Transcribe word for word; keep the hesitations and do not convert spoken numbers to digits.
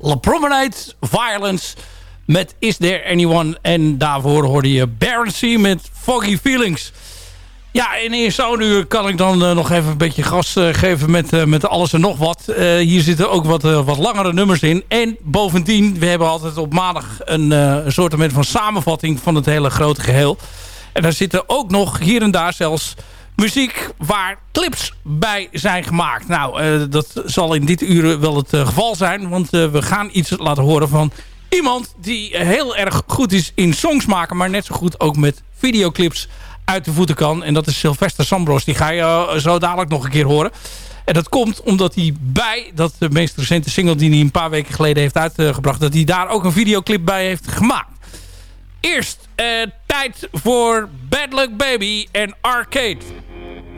La Promenade, Violence met Is There Anyone. En daarvoor hoorde je Baron C met Foggy Feelings. Ja, in zo'n uur kan ik dan uh, nog even een beetje gas uh, geven met, uh, met alles en nog wat. Uh, hier zitten ook wat, uh, wat langere nummers in. En bovendien, we hebben altijd op maandag een, uh, een soort van samenvatting van het hele grote geheel. En daar zitten ook nog hier en daar zelfs muziek waar clips bij zijn gemaakt. Nou, uh, dat zal in dit uur wel het uh, geval zijn. Want uh, we gaan iets laten horen van iemand die heel erg goed is in songs maken. Maar net zo goed ook met videoclips uit de voeten kan. En dat is Sylvester Sambros. Die ga je uh, zo dadelijk nog een keer horen. En dat komt omdat hij bij dat de meest recente single die hij een paar weken geleden heeft uitgebracht, dat hij daar ook een videoclip bij heeft gemaakt. Eerst uh, tijd voor Bad Luck Baby en Arcade.